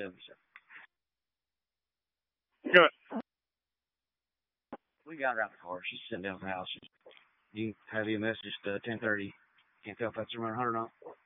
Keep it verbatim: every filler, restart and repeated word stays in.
seventy-seven. Good. We got her out the car. She's sitting down at the house. You can have you a message to ten thirty. Can't tell if that's around one hundred or not.